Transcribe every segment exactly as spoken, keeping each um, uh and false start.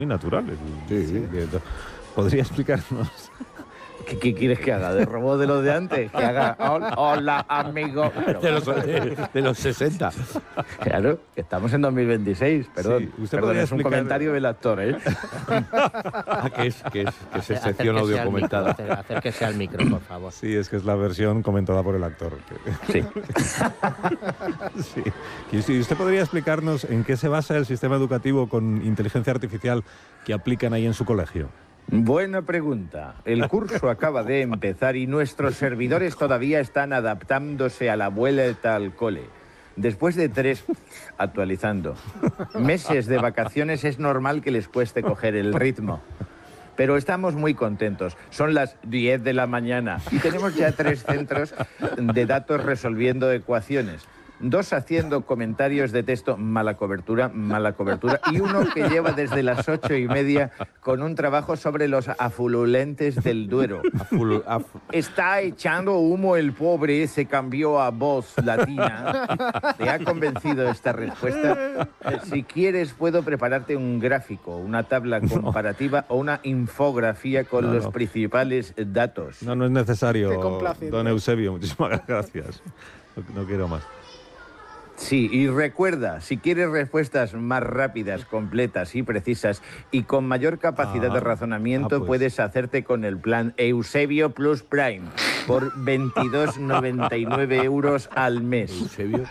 muy natural. Sí, sí. ¿Podría explicarnos? ¿Qué, ¿Qué quieres que haga? ¿De robot de los de antes? Que haga hola, hola amigo. De los, de, de los sesenta. Claro, que estamos en dos mil veintiséis, perdón. Sí, usted perdón, podría es un explicar... comentario del actor, ¿eh? Ah, que es, que es, que es sección audio comentada. Micro, acérquese al micro, por favor. Sí, es que es la versión comentada por el actor. Sí. Sí. ¿Y usted podría explicarnos en qué se basa el sistema educativo con inteligencia artificial que aplican ahí en su colegio? Buena pregunta. El curso acaba de empezar y nuestros servidores todavía están adaptándose a la vuelta al cole. Después de tres, actualizando, meses de vacaciones es normal que les cueste coger el ritmo. Pero estamos muy contentos. Son las diez de la mañana y tenemos ya tres centros de datos resolviendo ecuaciones. Dos haciendo comentarios de texto, mala cobertura, mala cobertura, y uno que lleva desde las ocho y media con un trabajo sobre los afluentes del Duero. Afulu, af... Está echando humo el pobre, se cambió a voz latina. ¿Te ha convencido esta respuesta? Si quieres, puedo prepararte un gráfico, una tabla comparativa no. o una infografía con no, los no. principales datos. No, no es necesario, don Eusebio. Muchísimas gracias. No, no quiero más. Sí, y recuerda, si quieres respuestas más rápidas, completas y precisas y con mayor capacidad ah, de razonamiento, ah, pues. puedes hacerte con el plan Eusebio Plus Prime por veintidós noventa y nueve euros al mes. ¿Eusebio?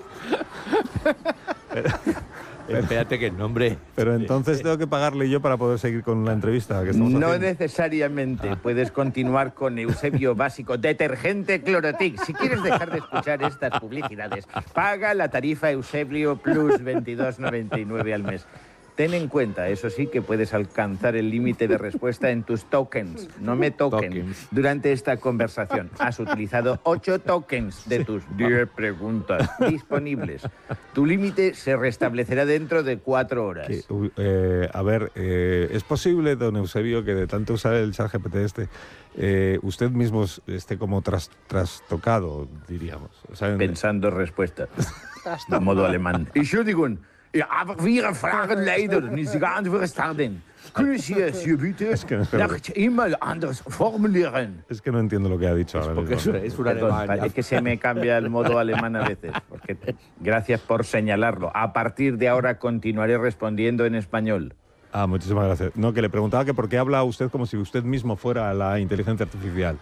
Espérate que el nombre... Pero entonces tengo que pagarle yo para poder seguir con la entrevista que estamos No haciendo. necesariamente. Ah. Puedes continuar con Eusebio Básico, detergente Clorotic. Si quieres dejar de escuchar estas publicidades, paga la tarifa Eusebio Plus veintidós noventa y nueve al mes. Ten en cuenta, eso sí, que puedes alcanzar el límite de respuesta en tus tokens. No me toquen. Tokens. Durante esta conversación has utilizado ocho tokens de tus diez preguntas disponibles. Tu límite se restablecerá dentro de cuatro horas. Que, eh, a ver, eh, ¿es posible, don Eusebio, que de tanto usar el ChatGPT este, eh, usted mismo esté como tras, trastocado, diríamos? O sea, en... Pensando respuestas. De modo alemán. Entschuldigung. Ja, aber wir fragen leider nicht geantwortet. Können Sie es hier bitte nach E-Mail anders formulieren? Es que no entiendo lo que ha dicho. Es ahora porque mismo. es, es un alemán. Es que se me cambia el modo alemán a veces. Porque, gracias por señalarlo. A partir de ahora continuaré respondiendo en español. Ah, muchísimas gracias. No, que le preguntaba que por qué habla usted como si usted mismo fuera la inteligencia artificial.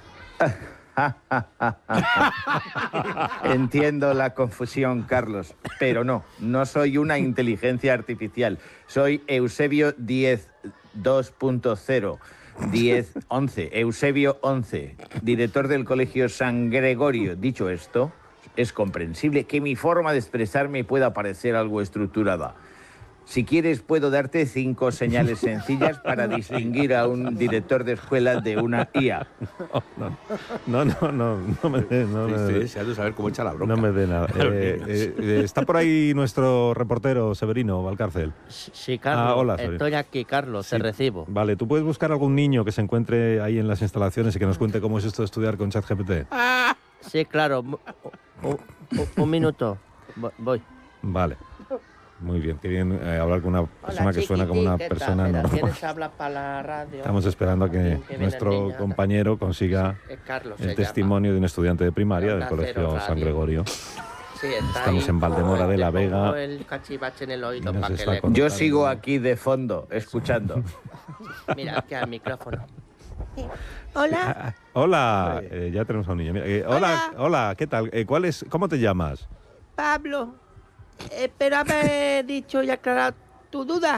Entiendo la confusión, Carlos, pero no, no soy una inteligencia artificial. Soy Eusebio diez dos punto cero, diez once, Eusebio once, director del Colegio San Gregorio. Dicho esto, es comprensible que mi forma de expresarme pueda parecer algo estructurada. Si quieres, puedo darte cinco señales sencillas para distinguir a un director de escuela de una I A. No, no, no, no me dé no sí, me sí, dé. deseando saber cómo echa la bronca. No me dé nada. Eh, eh, eh, está por ahí nuestro reportero Severino Valcárcel. Sí, Carlos. Ah, hola, Severino. Estoy aquí, Carlos, Sí. te recibo. Vale, ¿tú puedes buscar algún niño que se encuentre ahí en las instalaciones y que nos cuente cómo es esto de estudiar con ChatGPT? Sí, claro. Un, un- un minuto. Vo- Voy. Vale. Muy bien, qué bien eh, hablar con una persona Hola, que suena como una chiquitín, ¿qué persona tal? Mira, normal. ¿quieres hablar para la radio? Estamos esperando a que, Que viene nuestro el niño. compañero consiga Sí, es Carlos, el se testimonio de un estudiante de primaria del Onda Colegio Cero San Radio. Gregorio. llama. Sí, está Estamos ahí. en Valdemora de la Te pongo Vega. el cachivache en el oído Y nos para que está le... contando. Yo sigo aquí de fondo, escuchando. Mira, aquí al micrófono. Hola, Ah, hola, eh, ya tenemos a un niño. Mira, eh, hola, hola, ¿qué tal? Eh, ¿cuál es, ¿Cómo te llamas? Pablo. Espero haber dicho y aclarado tu duda.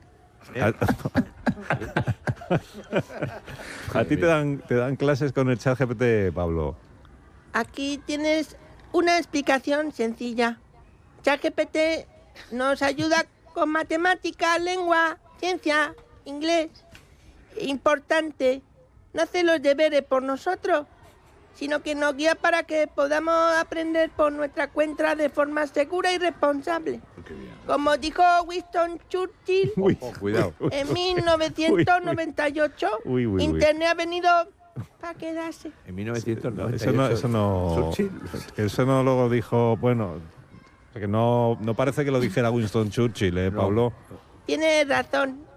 A ti te dan, te dan clases con el ChatGPT, Pablo. Aquí tienes una explicación sencilla. ChatGPT nos ayuda con matemática, lengua, ciencia, inglés. Importante, no hace los deberes por nosotros, sino que nos guía para que podamos aprender por nuestra cuenta de forma segura y responsable. Como dijo Winston Churchill Uy, Oh, cuidado. en mil novecientos noventa y ocho, Uy, uy, uy. Internet ha venido para quedarse. En mil novecientos noventa y ocho. Eso no, eso no, Churchill. eso no lo dijo, bueno, que no, no parece que lo dijera Winston Churchill, ¿eh, No. Pablo? Tienes razón.